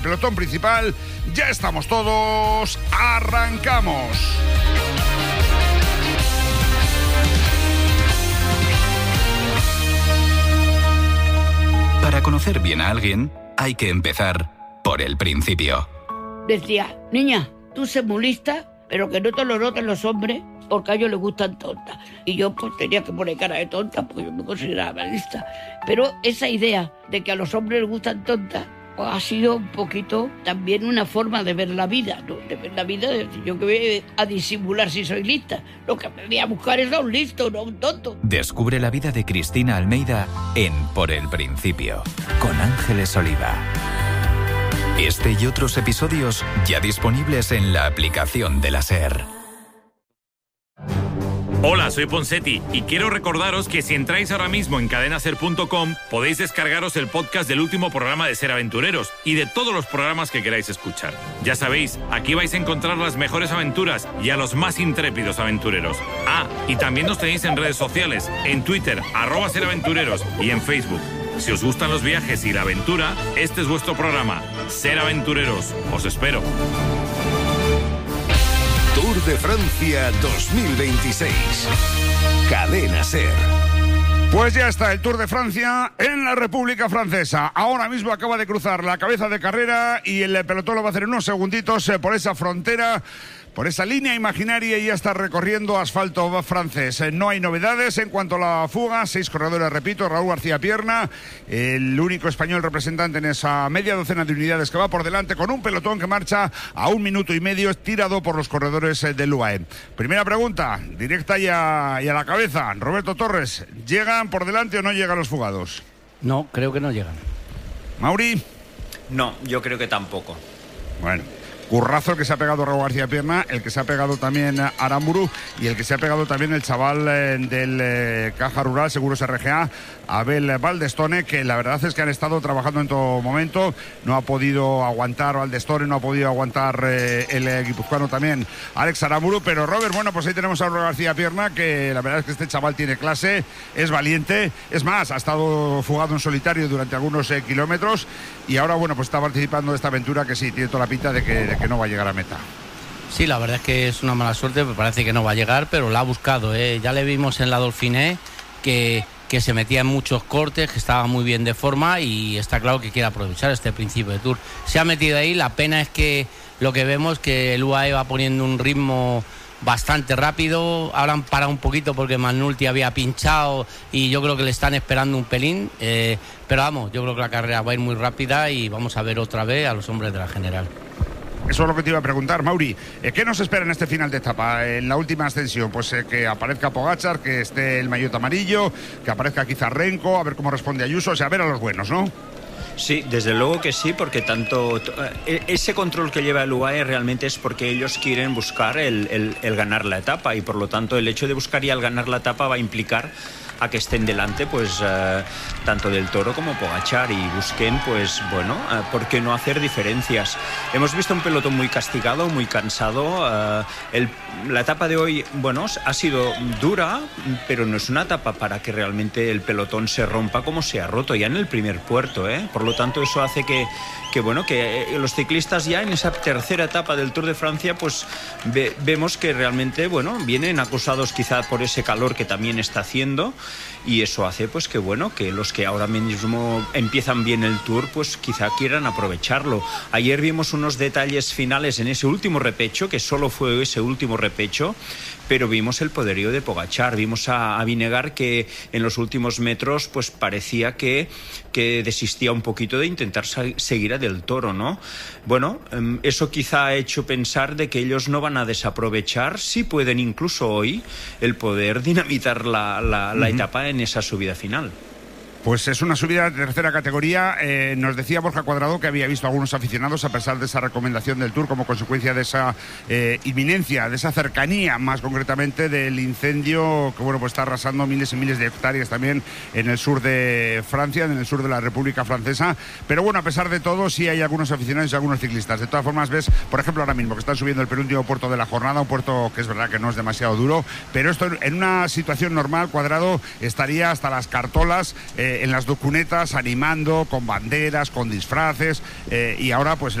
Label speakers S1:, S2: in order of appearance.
S1: Pelotón principal, ya estamos todos, arrancamos.
S2: Para conocer bien a alguien, hay que empezar por el principio.
S3: Decía, niña, tú sé muy lista, pero que no te lo noten los hombres, porque a ellos les gustan tontas. Y yo pues tenía que poner cara de tonta, porque yo me consideraba lista. Pero esa idea de que a los hombres les gustan tontas, pues ha sido un poquito también una forma de ver la vida, ¿no? De ver la vida, de decir, yo que voy a disimular si soy lista. Lo que me voy a buscar es a un listo, no a un tonto.
S2: Descubre la vida de Cristina Almeida en Por el Principio, con Ángeles Oliva. Este y otros episodios ya disponibles en la aplicación de la SER.
S4: Hola, soy Ponseti y quiero recordaros que si entráis ahora mismo en cadenaser.com podéis descargaros el podcast del último programa de Ser Aventureros y de todos los programas que queráis escuchar. Ya sabéis, aquí vais a encontrar las mejores aventuras y a los más intrépidos aventureros. Ah, y también nos tenéis en redes sociales, en Twitter, @seraventureros y en Facebook. Si os gustan los viajes y la aventura, este es vuestro programa, Ser Aventureros. Os espero.
S5: Tour de Francia 2026. Cadena SER.
S1: Pues ya está el Tour de Francia en la República Francesa. Ahora mismo acaba de cruzar la cabeza de carrera y el pelotón lo va a hacer en unos segunditos por esa frontera, por esa línea imaginaria, y ya está recorriendo asfalto francés. No hay novedades en cuanto a la fuga. 6 corredores, repito. Raúl García Pierna, el único español representante en esa media docena de unidades que va por delante, con un pelotón que marcha a 1 minuto y medio, tirado por los corredores del UAE. Primera pregunta, directa y a la cabeza. Roberto Torres, ¿llegan por delante o no llegan los fugados?
S6: No, creo que no llegan.
S1: Mauri.
S7: No, yo creo que tampoco.
S1: Bueno, currazo el que se ha pegado Raúl García Pierna, el que se ha pegado también Aramburu y el que se ha pegado también el chaval del Caja Rural Seguros RGA, Abel Baldestone, que la verdad es que han estado trabajando en todo momento. No ha podido aguantar Baldestone, no ha podido aguantar el guipuzcoano también Alex Aramburu, pero Robert, bueno, pues ahí tenemos a Raúl García Pierna, que la verdad es que este chaval tiene clase, es valiente, es más, ha estado fugado en solitario durante algunos kilómetros y ahora, bueno, pues está participando de esta aventura que sí, tiene toda la pinta de que no va a llegar a meta.
S6: Sí, la verdad es que es una mala suerte, me parece que no va a llegar, pero la ha buscado, ¿eh? Ya le vimos en la Dauphiné que se metía en muchos cortes, que estaba muy bien de forma y está claro que quiere aprovechar este principio de Tour. Se ha metido ahí, la pena es que lo que vemos que el UAE va poniendo un ritmo bastante rápido. Ahora han parado un poquito porque McNulty había pinchado y yo creo que le están esperando un pelín, pero vamos, yo creo que la carrera va a ir muy rápida y vamos a ver otra vez a los hombres de la general.
S1: Eso es lo que te iba a preguntar, Mauri. ¿Qué nos espera en este final de etapa, en la última ascensión? Pues que aparezca Pogačar, que esté el maillot amarillo, que aparezca quizá Renko, a ver cómo responde Ayuso, o sea, a ver a los buenos, ¿no?
S7: Sí, desde luego que sí, porque tanto ese control que lleva el UAE realmente es porque ellos quieren buscar el ganar la etapa, y por lo tanto el hecho de buscar ya el ganar la etapa va a implicar a que estén delante pues tanto del Toro como Pogačar, y busquen pues bueno, ¿por qué no hacer diferencias? Hemos visto un pelotón muy castigado, muy cansado. La etapa de hoy, bueno, ha sido dura, pero no es una etapa para que realmente el pelotón se rompa como se ha roto ya en el primer puerto, ¿eh? Por lo tanto eso hace que los ciclistas ya en esa tercera etapa del Tour de Francia pues vemos que realmente, bueno, vienen acosados quizá por ese calor que también está haciendo, y eso hace pues que bueno, que los que ahora mismo empiezan bien el Tour pues quizá quieran aprovecharlo. Ayer vimos unos detalles finales en ese último repecho, que solo fue ese último repecho, pero vimos el poderío de Pogačar, vimos a Vinegar que en los últimos metros pues parecía que desistía un poquito de intentar seguir a Del Toro, ¿no? Bueno, eso quizá ha hecho pensar de que ellos no van a desaprovechar, si pueden incluso hoy, el poder dinamitar la etapa en esa subida final.
S1: Pues es una subida de tercera categoría. Nos decía Borja Cuadrado que había visto a algunos aficionados, a pesar de esa recomendación del Tour, como consecuencia de esa inminencia, de esa cercanía, más concretamente del incendio que, bueno, pues está arrasando miles y miles de hectáreas también en el sur de Francia, en el sur de la República Francesa. Pero bueno, a pesar de todo, sí hay algunos aficionados y algunos ciclistas. De todas formas, ves, por ejemplo, ahora mismo que están subiendo el penúltimo puerto de la jornada, un puerto que es verdad que no es demasiado duro, pero esto en una situación normal, Cuadrado estaría hasta las cartolas en las ducunetas animando con banderas, con disfraces, y ahora pues